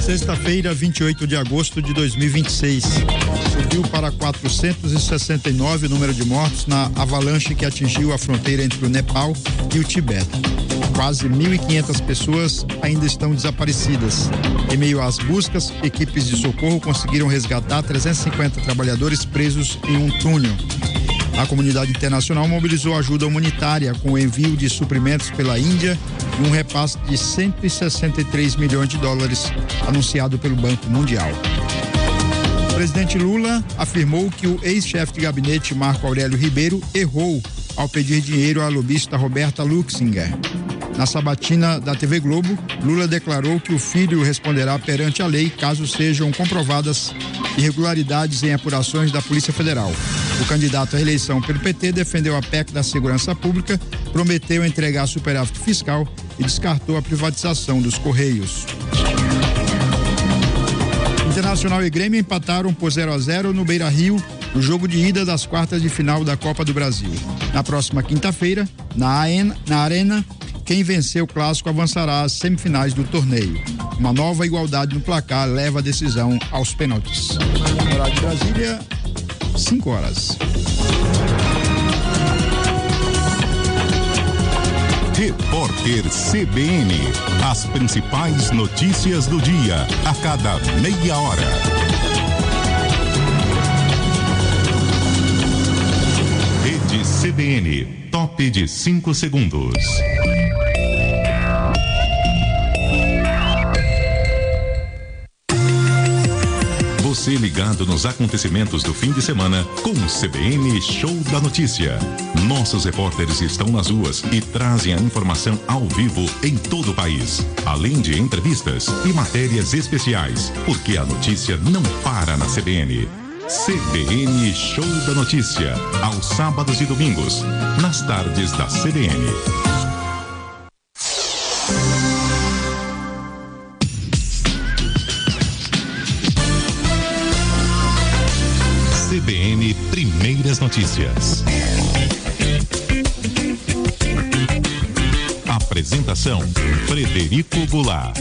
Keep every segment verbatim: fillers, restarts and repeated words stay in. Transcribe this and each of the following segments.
Sexta-feira, vinte e oito de agosto de dois mil e vinte e seis. Subiu para quatrocentos e sessenta e nove o número de mortos na avalanche que atingiu a fronteira entre o Nepal e o Tibete. Quase mil e quinhentas pessoas ainda estão desaparecidas. Em meio às buscas, equipes de socorro conseguiram resgatar trezentos e cinquenta trabalhadores presos em um túnel. A comunidade internacional mobilizou ajuda humanitária com o envio de suprimentos pela Índia e um repasse de cento e sessenta e três milhões de dólares anunciado pelo Banco Mundial. O presidente Lula afirmou que o ex-chefe de gabinete Marco Aurélio Ribeiro errou ao pedir dinheiro à lobista Roberta Luxinger. Na sabatina da T V Globo, Lula declarou que o filho responderá perante a lei caso sejam comprovadas irregularidades em apurações da Polícia Federal. O candidato à eleição pelo P T defendeu a P E C da Segurança Pública, prometeu entregar superávit fiscal e descartou a privatização dos Correios. Internacional e Grêmio empataram por zero a zero no Beira-Rio, no jogo de ida das quartas de final da Copa do Brasil. Na próxima quinta-feira, na, na Arena, quem vencer o clássico avançará às semifinais do torneio. Uma nova igualdade no placar leva a decisão aos pênaltis. Horário de Brasília, cinco horas. Repórter C B N. As principais notícias do dia, a cada meia hora. Rede C B N, top de cinco segundos. Você ligado nos acontecimentos do fim de semana com o C B N Show da Notícia. Nossos repórteres estão nas ruas e trazem a informação ao vivo em todo o país, além de entrevistas e matérias especiais, porque a notícia não para na C B N. C B N Show da Notícia, aos sábados e domingos, nas tardes da C B N. C B N Primeiras Notícias. Apresentação: Frederico Goulart.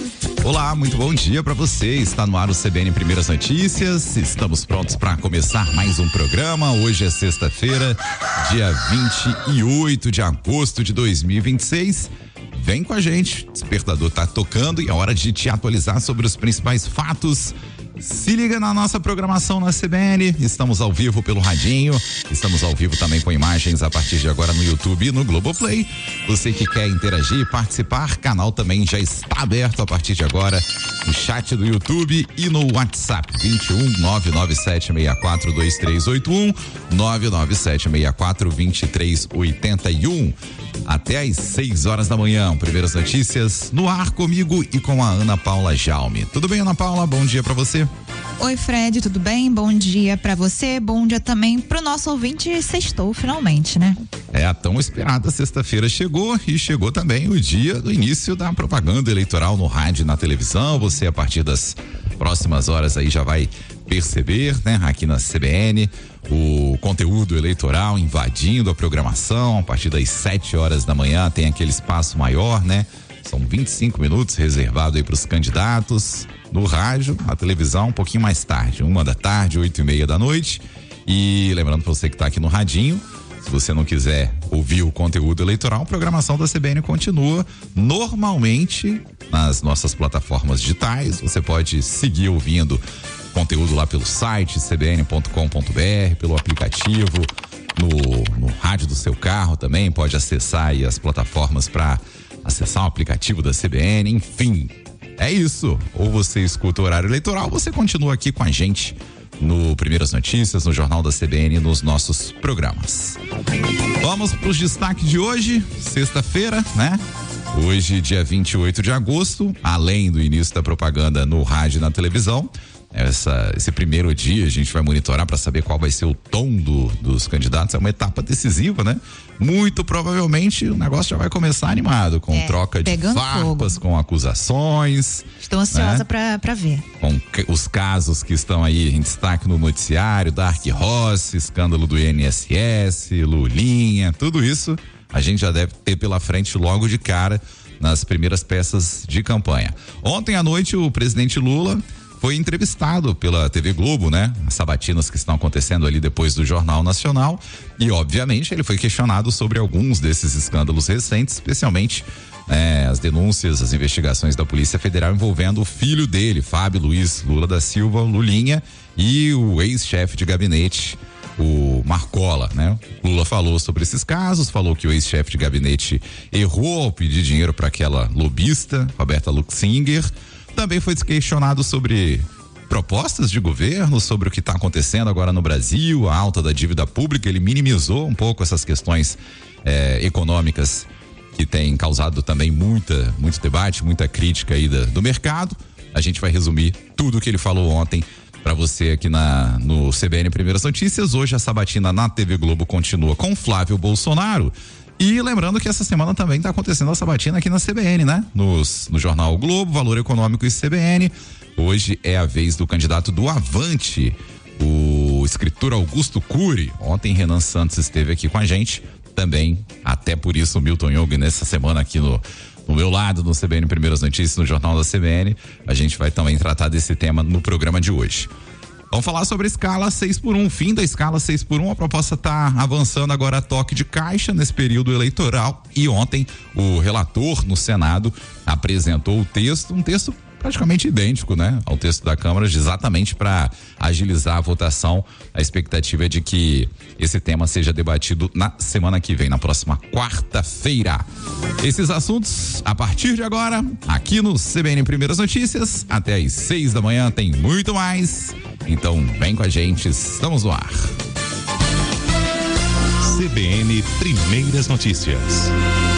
Olá, muito bom dia para você. Está no ar o C B N Primeiras Notícias. Estamos prontos para começar mais um programa. Hoje é sexta-feira, dia vinte e oito de agosto de dois mil e vinte e seis. Vem com a gente. O despertador tá tocando e é hora de te atualizar sobre os principais fatos. Se liga na nossa programação na C B N, estamos ao vivo pelo radinho, estamos ao vivo também com imagens a partir de agora no YouTube e no Globoplay. Você que quer interagir e participar, canal também já está aberto a partir de agora no chat do YouTube e no WhatsApp vinte e um, nove nove sete seis quatro dois três oito um, nove nove sete seis quatro dois três oito um. Até às seis horas da manhã, primeiras notícias no ar comigo e com a Ana Paula Jaume. Tudo bem, Ana Paula? Bom dia pra você. Oi, Fred, tudo bem? Bom dia pra você, bom dia também pro nosso ouvinte. Sextou finalmente, né? É, a tão esperada sexta-feira chegou e chegou também o dia do início da propaganda eleitoral no rádio e na televisão. Você, a partir das próximas horas aí, já vai perceber, né, aqui na C B N, o conteúdo eleitoral invadindo a programação. A partir das sete horas da manhã tem aquele espaço maior, né? São vinte e cinco minutos reservado aí para os candidatos. No rádio, a televisão um pouquinho mais tarde, uma da tarde, oito e meia da noite. E lembrando para você que está aqui no radinho, se você não quiser ouvir o conteúdo eleitoral, a programação da C B N continua normalmente nas nossas plataformas digitais. Você pode seguir ouvindo conteúdo lá pelo site c b n ponto com ponto b r, pelo aplicativo, no, no rádio do seu carro também, pode acessar aí as plataformas para acessar o aplicativo da C B N, enfim, é isso. Ou você escuta o horário eleitoral, você continua aqui com a gente no Primeiras Notícias, no Jornal da C B N, nos nossos programas. Vamos para os destaques de hoje, sexta-feira, né? Hoje, dia vinte e oito de agosto, além do início da propaganda no rádio e na televisão, Essa, esse primeiro dia a gente vai monitorar para saber qual vai ser o tom do, dos candidatos. É uma etapa decisiva, né? Muito provavelmente o negócio já vai começar animado, com é, troca de farpas, fogo. Com acusações. Estou ansiosa, né? pra, pra ver. Com os casos que estão aí em destaque no noticiário, Dark Horse, escândalo do I N S S, Lulinha, tudo isso a gente já deve ter pela frente logo de cara nas primeiras peças de campanha. Ontem à noite o presidente Lula foi entrevistado pela T V Globo, né? As sabatinas que estão acontecendo ali depois do Jornal Nacional, e obviamente ele foi questionado sobre alguns desses escândalos recentes, especialmente é, as denúncias, as investigações da Polícia Federal envolvendo o filho dele, Fábio Luiz Lula da Silva, Lulinha, e o ex-chefe de gabinete, o Marcola, né? Lula falou sobre esses casos, falou que o ex-chefe de gabinete errou ao pedir dinheiro para aquela lobista, Roberta Luxinger. Também foi questionado sobre propostas de governo, sobre o que está acontecendo agora no Brasil, a alta da dívida pública. Ele minimizou um pouco essas questões eh, econômicas que têm causado também muita, muito debate, muita crítica aí da, do mercado. A gente vai resumir tudo o que ele falou ontem para você aqui na no C B N Primeiras Notícias. Hoje a sabatina na T V Globo continua com Flávio Bolsonaro. E lembrando que essa semana também está acontecendo a sabatina aqui na C B N, né? Nos, no Jornal o Globo, Valor Econômico e C B N. Hoje é a vez do candidato do Avante, o escritor Augusto Cury. Ontem Renan Santos esteve aqui com a gente também, até por isso o Milton Jung nessa semana aqui no, no meu lado, no C B N Primeiras Notícias, no Jornal da C B N. A gente vai também tratar desse tema no programa de hoje. Vamos falar sobre a escala seis por um, fim da escala seis por um. A proposta está avançando agora a toque de caixa nesse período eleitoral, e ontem o relator no Senado apresentou o texto, um texto praticamente idêntico, né, ao texto da Câmara, exatamente para agilizar a votação. A expectativa é de que esse tema seja debatido na semana que vem, na próxima quarta-feira. Esses assuntos a partir de agora, aqui no C B N Primeiras Notícias, até às seis da manhã tem muito mais. Então vem com a gente, estamos no ar. C B N Primeiras Notícias.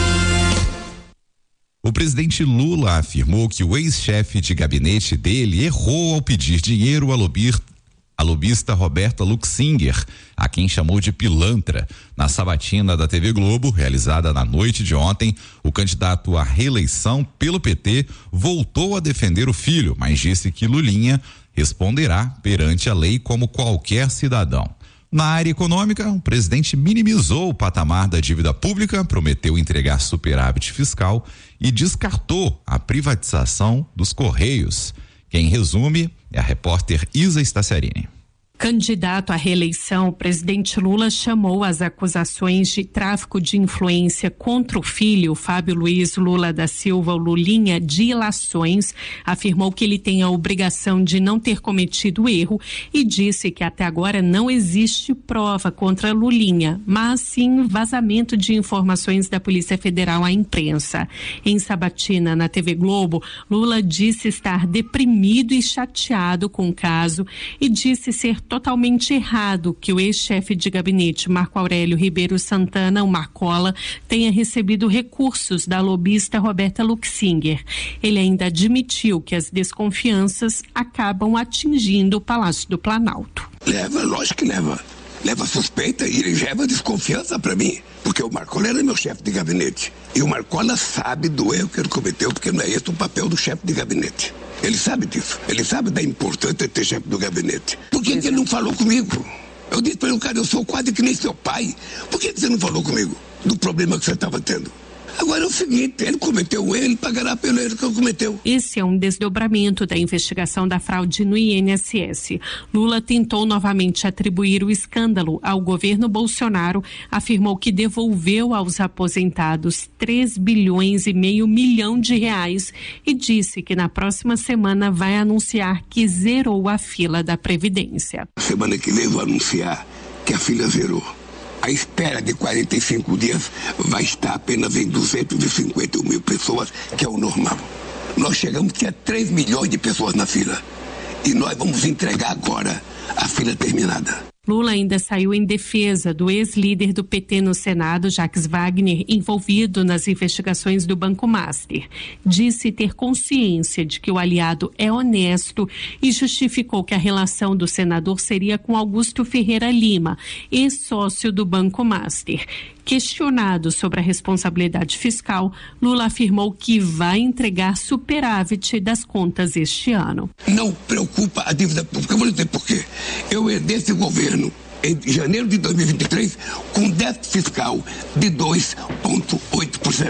O presidente Lula afirmou que o ex-chefe de gabinete dele errou ao pedir dinheiro a, lobir, a lobista Roberta Luxinger, a quem chamou de pilantra. Na sabatina da T V Globo, realizada na noite de ontem, o candidato à reeleição pelo P T voltou a defender o filho, mas disse que Lulinha responderá perante a lei como qualquer cidadão. Na área econômica, o presidente minimizou o patamar da dívida pública, prometeu entregar superávit fiscal e descartou a privatização dos Correios. Quem resume é a repórter Isa Staciarini. Candidato à reeleição, o presidente Lula chamou as acusações de tráfico de influência contra o filho, Fábio Luiz Lula da Silva, o Lulinha, de ilações, afirmou que ele tem a obrigação de não ter cometido erro e disse que até agora não existe prova contra Lulinha, mas sim vazamento de informações da Polícia Federal à imprensa. Em sabatina na T V Globo, Lula disse estar deprimido e chateado com o caso e disse ser totalmente errado que o ex-chefe de gabinete Marco Aurélio Ribeiro Santana, o Marcola, tenha recebido recursos da lobista Roberta Luxinger. Ele ainda admitiu que as desconfianças acabam atingindo o Palácio do Planalto. Leva, lógico que leva. Leva suspeita e ele leva desconfiança para mim, porque o Marcola era meu chefe de gabinete. E o Marcola sabe do erro que ele cometeu, porque não é esse o papel do chefe de gabinete. Ele sabe disso. Ele sabe da importância de ter chefe do gabinete. Por que, que ele não falou comigo? Eu disse para ele, cara, eu sou quase que nem seu pai. Por que, que você não falou comigo do problema que você estava tendo? Agora é o seguinte, ele cometeu um erro, ele pagará pelo erro que ele cometeu. Esse é um desdobramento da investigação da fraude no I N S S. Lula tentou novamente atribuir o escândalo ao governo Bolsonaro, afirmou que devolveu aos aposentados três bilhões e meio milhão de reais e disse que na próxima semana vai anunciar que zerou a fila da Previdência. Semana que vem eu vou anunciar que a fila zerou. A espera de quarenta e cinco dias vai estar apenas em duzentos e cinquenta mil pessoas, que é o normal. Nós chegamos a três milhões de pessoas na fila. E nós vamos entregar agora a fila terminada. Lula ainda saiu em defesa do ex-líder do P T no Senado, Jacques Wagner, envolvido nas investigações do Banco Master. Disse ter consciência de que o aliado é honesto e justificou que a relação do senador seria com Augusto Ferreira Lima, ex-sócio do Banco Master. Questionado sobre a responsabilidade fiscal, Lula afirmou que vai entregar superávit das contas este ano. Não preocupa a dívida pública. Eu vou dizer por quê. Eu herdei esse governo em janeiro de dois mil e vinte e três com déficit fiscal de dois vírgula oito por cento.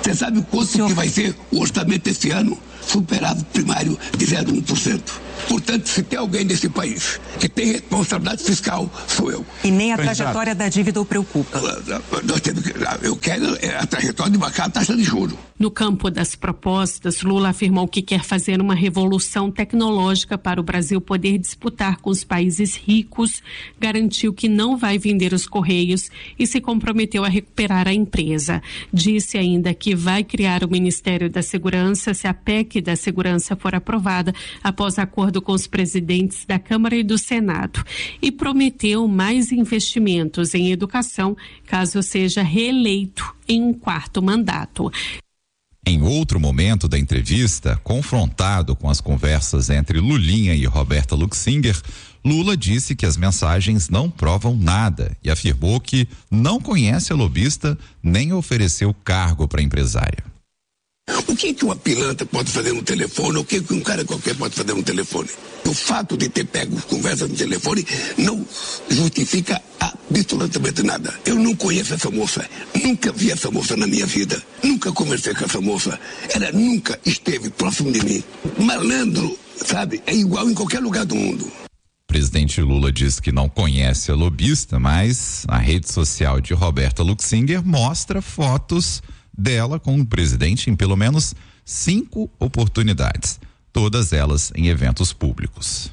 Você sabe quanto Senhor... que vai ser o orçamento esse ano? Superávit primário de zero vírgula um por cento. Portanto, se tem alguém nesse país que tem responsabilidade fiscal, sou eu. E nem a trajetória da dívida o preocupa. Nós temos que, eu quero a trajetória de baixar a taxa de juros. No campo das propostas, Lula afirmou que quer fazer uma revolução tecnológica para o Brasil poder disputar com os países ricos, garantiu que não vai vender os Correios e se comprometeu a recuperar a empresa. Disse ainda que vai criar o Ministério da Segurança se a P E C da Segurança for aprovada após acordo com os presidentes da Câmara e do Senado. E prometeu mais investimentos em educação caso seja reeleito em um quarto mandato. Em outro momento da entrevista, confrontado com as conversas entre Lulinha e Roberta Luxinger, Lula disse que as mensagens não provam nada e afirmou que não conhece a lobista nem ofereceu cargo para a empresária. O que que uma pilantra pode fazer no telefone? O que que um cara qualquer pode fazer no telefone? O fato de ter pego conversa no telefone não justifica absolutamente nada. Eu não conheço essa moça, nunca vi essa moça na minha vida, nunca conversei com essa moça, ela nunca esteve próximo de mim. Malandro, sabe, é igual em qualquer lugar do mundo. O presidente Lula diz que não conhece a lobista, mas a rede social de Roberta Luxinger mostra fotos dela com o presidente em pelo menos cinco oportunidades, todas elas em eventos públicos.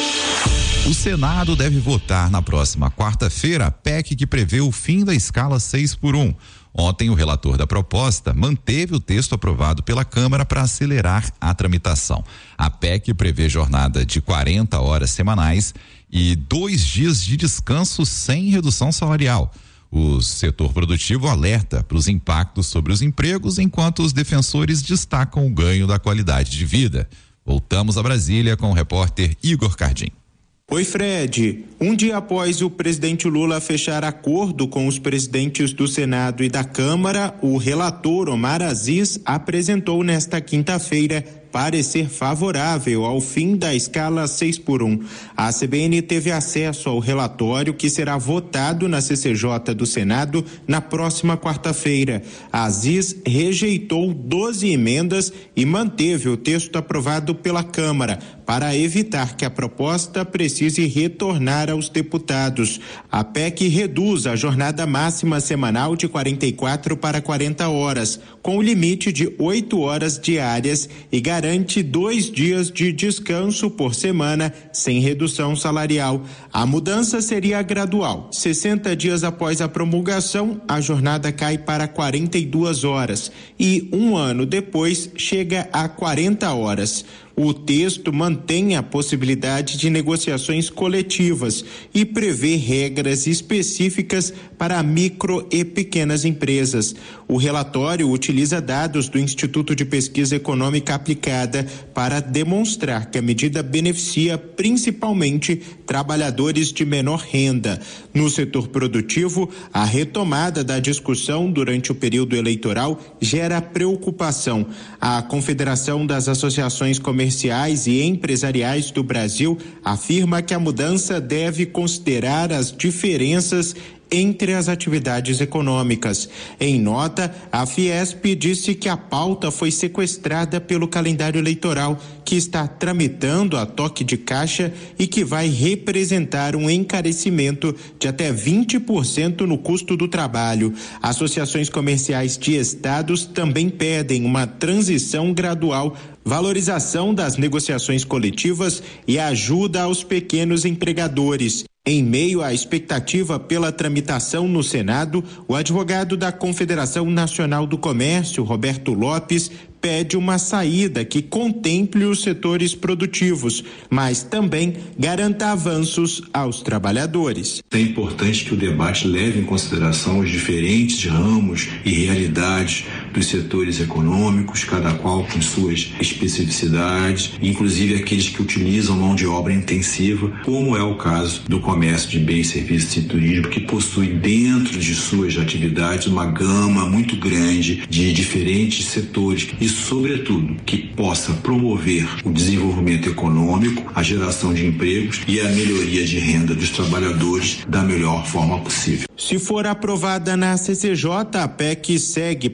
O Senado deve votar na próxima quarta-feira a P E C que prevê o fim da escala seis por um. Ontem, o relator da proposta manteve o texto aprovado pela Câmara para acelerar a tramitação. A P E C prevê jornada de quarenta horas semanais e dois dias de descanso sem redução salarial. O setor produtivo alerta para os impactos sobre os empregos, enquanto os defensores destacam o ganho da qualidade de vida. Voltamos a Brasília com o repórter Igor Cardim. Oi, Fred. Um dia após o presidente Lula fechar acordo com os presidentes do Senado e da Câmara, o relator Omar Aziz apresentou nesta quinta-feira parecer favorável ao fim da escala seis por um. A C B N teve acesso ao relatório que será votado na C C J do Senado na próxima quarta-feira. Aziz rejeitou doze emendas e manteve o texto aprovado pela Câmara para evitar que a proposta precise retornar aos deputados. A P E C reduz a jornada máxima semanal de quarenta e quatro para quarenta horas, com o limite de oito horas diárias e garante garante dois dias de descanso por semana sem redução salarial. A mudança seria gradual. sessenta dias após a promulgação, a jornada cai para quarenta e duas horas e um ano depois chega a quarenta horas. O texto mantém a possibilidade de negociações coletivas e prevê regras específicas para micro e pequenas empresas. O relatório utiliza dados do Instituto de Pesquisa Econômica Aplicada para demonstrar que a medida beneficia principalmente trabalhadores de menor renda. No setor produtivo, a retomada da discussão durante o período eleitoral gera preocupação. A Confederação das Associações Comerciais Comerciais e empresariais do Brasil afirma que a mudança deve considerar as diferenças entre as atividades econômicas. Em nota, a Fiesp disse que a pauta foi sequestrada pelo calendário eleitoral, que está tramitando a toque de caixa e que vai representar um encarecimento de até vinte por cento no custo do trabalho. Associações comerciais de estados também pedem uma transição gradual, valorização das negociações coletivas e ajuda aos pequenos empregadores. Em meio à expectativa pela tramitação no Senado, o advogado da Confederação Nacional do Comércio, Roberto Lopes, pede uma saída que contemple os setores produtivos, mas também garanta avanços aos trabalhadores. É importante que o debate leve em consideração os diferentes ramos e realidades dos setores econômicos, cada qual com suas especificidades, inclusive aqueles que utilizam mão de obra intensiva, como é o caso do comércio de bens, serviços e turismo, que possui dentro de suas atividades uma gama muito grande de diferentes setores e, sobretudo, que possa promover o desenvolvimento econômico, a geração de empregos e a melhoria de renda dos trabalhadores da melhor forma possível. Se for aprovada na C C J, a P E C segue para votação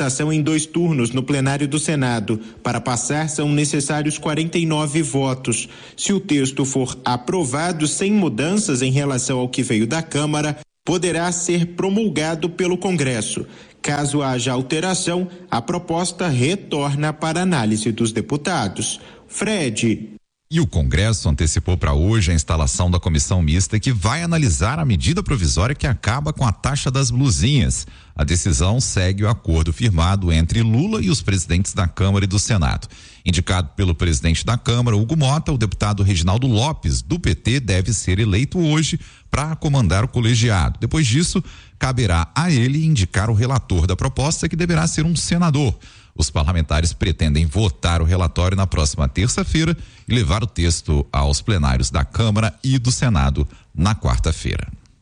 votação em dois turnos no plenário do Senado. Para passar, são necessários quarenta e nove votos. Se o texto for aprovado sem mudanças em relação ao que veio da Câmara, poderá ser promulgado pelo Congresso. Caso haja alteração, a proposta retorna para análise dos deputados. Fred. E o Congresso antecipou para hoje a instalação da comissão mista que vai analisar a medida provisória que acaba com a taxa das blusinhas. A decisão segue o acordo firmado entre Lula e os presidentes da Câmara e do Senado. Indicado pelo presidente da Câmara, Hugo Mota, o deputado Reginaldo Lopes, do P T, deve ser eleito hoje para comandar o colegiado. Depois disso, caberá a ele indicar o relator da proposta, que deverá ser um senador. Os parlamentares pretendem votar o relatório na próxima terça-feira e levar o texto aos plenários da Câmara e do Senado na quarta-feira.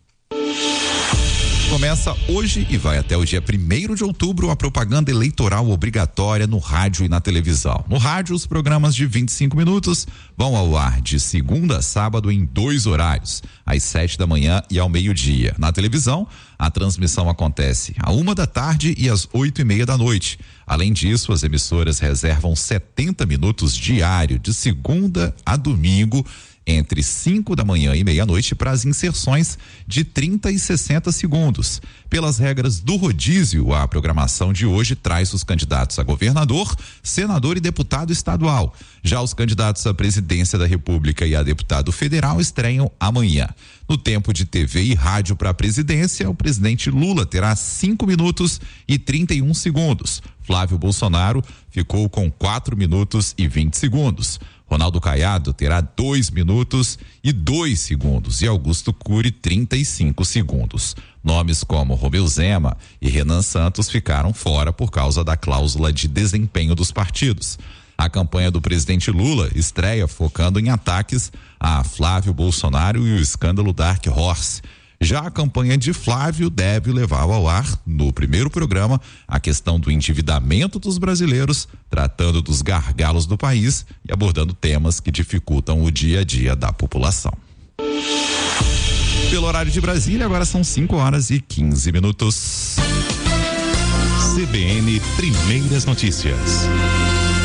Começa hoje e vai até o dia primeiro de outubro a propaganda eleitoral obrigatória no rádio e na televisão. No rádio, os programas de vinte e cinco minutos vão ao ar de segunda a sábado em dois horários, às sete da manhã e ao meio-dia. Na televisão, a transmissão acontece à uma da tarde e às oito e meia da noite. Além disso, as emissoras reservam setenta minutos diário de segunda a domingo, entre cinco da manhã e meia-noite, para as inserções de trinta e sessenta segundos. Pelas regras do rodízio, a programação de hoje traz os candidatos a governador, senador e deputado estadual. Já os candidatos à presidência da República e a deputado federal estreiam amanhã. No tempo de T V e rádio para a presidência, o presidente Lula terá cinco minutos e trinta e um segundos. Flávio Bolsonaro ficou com quatro minutos e vinte segundos. Ronaldo Caiado terá dois minutos e dois segundos e Augusto Cury trinta e cinco segundos. Nomes como Romeu Zema e Renan Santos ficaram fora por causa da cláusula de desempenho dos partidos. A campanha do presidente Lula estreia focando em ataques a Flávio Bolsonaro e o escândalo Dark Horse. Já a campanha de Flávio deve levar ao ar, no primeiro programa, a questão do endividamento dos brasileiros, tratando dos gargalos do país e abordando temas que dificultam o dia a dia da população. Pelo horário de Brasília, agora são cinco horas e quinze minutos. C B N Primeiras Notícias.